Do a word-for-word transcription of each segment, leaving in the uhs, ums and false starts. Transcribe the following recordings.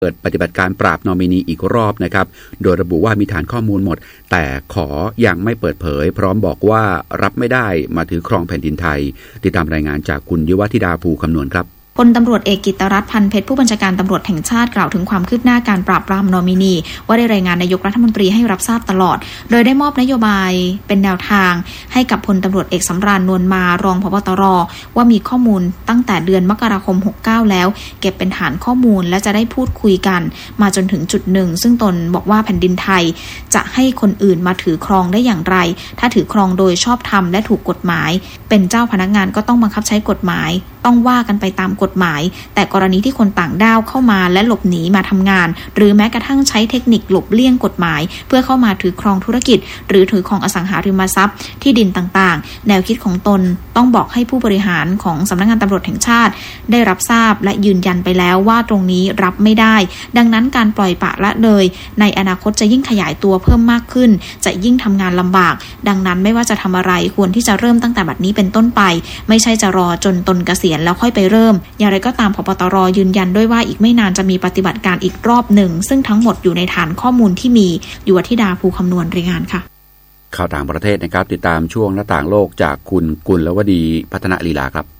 เปิดปฏิบัติการปราบนอมินีอีกรอบนะครับโดยระบุว่ามีฐานข้อมูลหมดแต่ขอยังไม่เปิดเผยพร้อมบอกว่ารับไม่ได้มาถือครองแผ่นดินไทยติดตามรายงานจากคุณยุวธิดาภูคำนวณครับพลตำรวจเอกกิตติรัตน์พันเพชรผู้บัญชาการตำรวจแห่งชาติกล่าวถึงความคืบหน้าการปราบปรามนอมินีว่าได้รายงานนายกรัฐมนตรีให้รับทราบตลอดโดยได้มอบนโยบายเป็นแนวทางให้กับพลตำรวจเอกสำราญนวลมารองผบ.ตร.ว่ามีข้อมูลตั้งแต่เดือนมกราคมหกสิบเก้าแล้วเก็บเป็นฐานข้อมูลและจะได้พูดคุยกันมาจนถึงจุดหนึ่งซึ่งตนบอกว่าแผ่นดินไทยจะให้คนอื่นมาถือครองได้อย่างไรถ้าถือครองโดยชอบธรรมและถูกกฎหมายเป็นเจ้าพนักงานก็ต้องบังคับใช้กฎหมายต้องว่ากันไปตามกฎหมายแต่กรณีที่คนต่างด้าวเข้ามาและหลบหนีมาทำงานหรือแม้กระทั่งใช้เทคนิคหลบเลี่ยงกฎหมายเพื่อเข้ามาถือครองธุรกิจหรือถือของอสังหาริมทรัพย์ที่ดินต่างๆแนวคิดของตนต้องบอกให้ผู้บริหารของสำนักงานตำรวจแห่งชาติได้รับทราบและยืนยันไปแล้วว่าตรงนี้รับไม่ได้ดังนั้นการปล่อยปละละเลยในอนาคตจะยิ่งขยายตัวเพิ่มมากขึ้นจะยิ่งทำงานลำบากดังนั้นไม่ว่าจะทำอะไรควรที่จะเริ่มตั้งแต่บัดนี้เป็นต้นไปไม่ใช่จะรอจนตนเกษียณแล้วค่อยไปเริ่มอย่างไรก็ตามผบ.ตร.ยืนยันด้วยว่าอีกไม่นานจะมีปฏิบัติการอีกรอบหนึ่งซึ่งทั้งหมดอยู่ในฐานข้อมูลที่มียุวธิดาภูคำนวณรายงานค่ะข่าวต่างประเทศนะครับติดตามช่วงหน้าต่างโลกจากคุณกุลวดีพัฒนลีลาครับ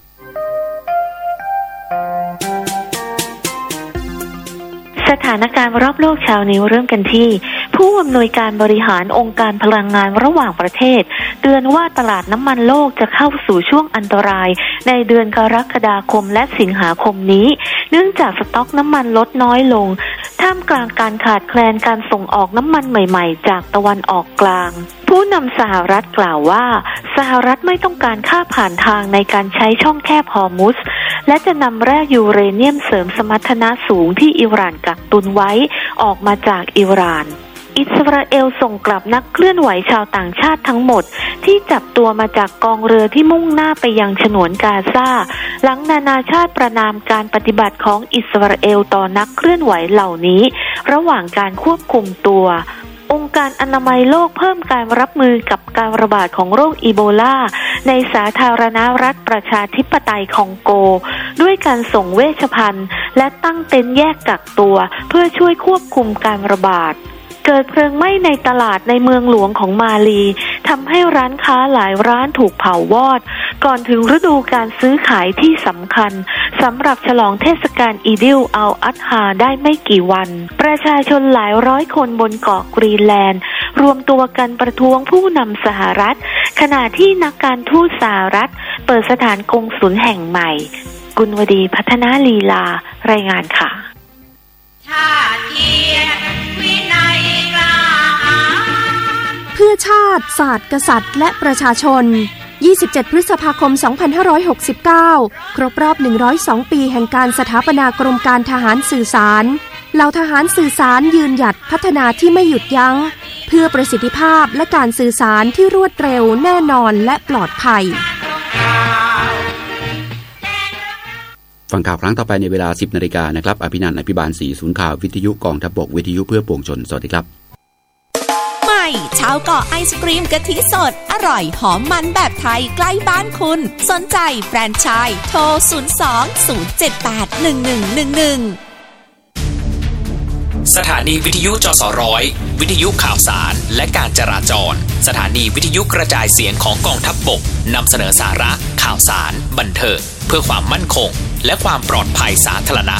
สถานการณ์รอบโลกเช้านี้เริ่มกันที่ผู้อำนวยการบริหารองค์การพลังงานระหว่างประเทศเตือนว่าตลาดน้ำมันโลกจะเข้าสู่ช่วงอันตรายในเดือนกรกฎาคมและสิงหาคมนี้เนื่องจากสต็อกน้ำมันลดน้อยลงท่ามกลางการขาดแคลนการส่งออกน้ำมันใหม่ๆจากตะวันออกกลางผู้นำสหรัฐกล่าวว่าสหรัฐไม่ต้องการค่าผ่านทางในการใช้ช่องแคบฮอร์มุซและจะนำแร่ยูเรเนียมเสริมสมรรถนะสูงที่อิหร่านกักตุนไว้ออกมาจากอิหร่านอิสราเอลส่งกลับนักเคลื่อนไหวชาวต่างชาติทั้งหมดที่จับตัวมาจากกองเรือที่มุ่งหน้าไปยังฉนวนกาซาหลังนานาชาติประณามการปฏิบัติของอิสราเอลต่อนักเคลื่อนไหวเหล่านี้ระหว่างการควบคุมตัวองค์การอนามัยโลกเพิ่มการรับมือกับการระบาดของโรคอีโบลาในสาธารณรัฐประชาธิปไตยคองโกด้วยการส่งเวชภัณฑ์และตั้งเต็นท์แยกกักตัวเพื่อช่วยควบคุมการระบาดเกิดเพลิงไหม้ในตลาดในเมืองหลวงของมาลีทำให้ร้านค้าหลายร้านถูกเผาวอดก่อนถึงฤดูการซื้อขายที่สำคัญสำหรับฉลองเทศกาลอีดิลอัลอัฎฮาได้ไม่กี่วันประชาชนหลายร้อยคนบนเกาะกรีนแลนด์รวมตัวกันประท้วงผู้นำสหรัฐขณะที่นักการทูตสหรัฐเปิดสถานกงสุลแห่งใหม่กุลวดีพัฒนาลีลารายงานค่ะชาติเกียรติวินัยกล้าหาญเพื่อชาติศาสตร์กษัตริย์และประชาชนยี่สิบเจ็ดพฤษภาคมสองพันห้าร้อยหกสิบเก้าครบรอบหนึ่งร้อยสองปีแห่งการสถาปนากรมการทหารสื่อสารเหล่าทหารสื่อสารยืนหยัดพัฒนาที่ไม่หยุดยั้งเพื่อประสิทธิภาพและการสื่อสารที่รวดเร็วแน่นอนและปลอดภัยฟังข่าวครั้งต่อไปในเวลา สิบนาฬิกานะครับอภินันท์อภิบาลศรีศูนย์ข่าววิทยุกองทัพบกวิทยุเพื่อปวงชนสวัสดีครับใหม่ชาวเกาะไอศกรีมกะทิสดอร่อยหอมมันแบบไทยใกล้บ้านคุณสนใจแฟรนไชส์โทรศูนย์ สอง ศูนย์ เจ็ด แปด หนึ่ง หนึ่ง หนึ่ง หนึ่งสถานีวิทยุจสร้อยวิทยุข่าวสารและการจราจรสถานีวิทยุกระจายเสียงของกองทัพบกนำเสนอสาระข่าวสารบันเทิงเพื่อความมั่นคงและความปลอดภัยสาธารณะ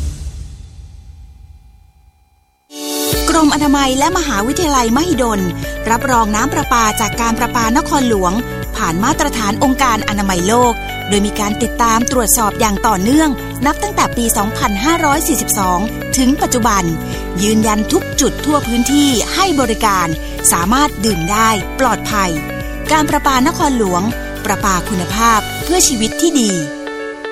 กรมอนามัยและมหาวิทยาลัยมหิดลรับรองน้ำประปาจากการประปานครหลวงผ่านมาตรฐานองค์การอนามัยโลกโดยมีการติดตามตรวจสอบอย่างต่อเนื่องนับตั้งแต่ปี สองพันห้าร้อยสี่สิบสอง ถึงปัจจุบันยืนยันทุกจุดทั่วพื้นที่ให้บริการสามารถดื่มได้ปลอดภัยการประปานครหลวงประปาคุณภาพเพื่อชีวิตที่ดี